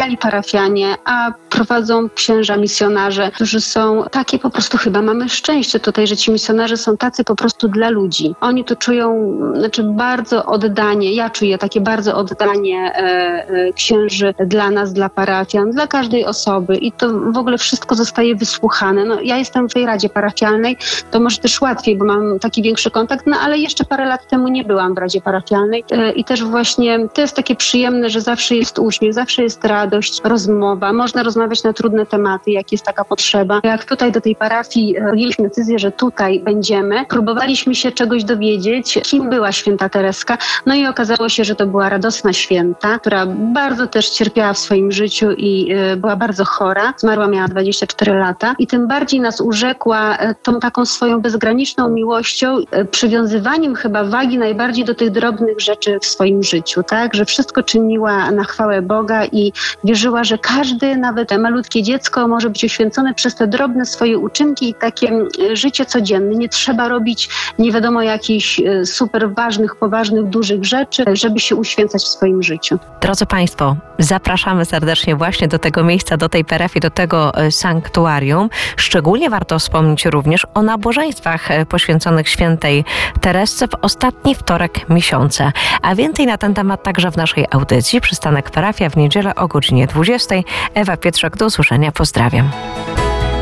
pomykali parafianie, a prowadzą księża misjonarze, którzy są takie po prostu, chyba mamy szczęście tutaj, że ci misjonarze są tacy po prostu dla ludzi. Oni to czują, bardzo oddanie, ja czuję takie bardzo oddanie księży dla nas, dla parafian, dla każdej osoby i to w ogóle wszystko zostaje wysłuchane. Ja jestem w tej radzie parafialnej, to może też łatwiej, bo mam taki większy kontakt, ale jeszcze parę lat temu nie byłam w radzie parafialnej i też właśnie to jest takie przyjemne, że zawsze jest uśmiech, zawsze jest radość, rozmowa, można rozmawiać na trudne tematy, jak jest taka potrzeba. Jak tutaj do tej parafii podjęliśmy decyzję, że tutaj będziemy, próbowaliśmy się czegoś dowiedzieć, kim była święta Tereska, i okazało się, że to była radosna święta, która bardzo też cierpiała w swoim życiu i była bardzo chora. Zmarła, miała 24 lata i tym bardziej nas urzekła tą taką swoją bezgraniczną miłością, przywiązywaniem chyba wagi najbardziej do tych drobnych rzeczy w swoim życiu, tak? Że wszystko czyniła na chwałę Boga i wierzyła, że każdy, nawet malutkie dziecko może być uświęcone przez te drobne swoje uczynki i takie życie codzienne. Nie trzeba robić nie wiadomo jakichś super ważnych, poważnych, dużych rzeczy, żeby się uświęcać w swoim życiu. Drodzy Państwo, zapraszamy serdecznie właśnie do tego miejsca, do tej parafii, do tego sanktuarium. Szczególnie warto wspomnieć również o nabożeństwach poświęconych świętej Teresce w ostatni wtorek miesiąca. A więcej na ten temat także w naszej audycji Przystanek Parafia w niedzielę o godzinie 20. Ewa Pietrzak, do usłyszenia. Pozdrawiam.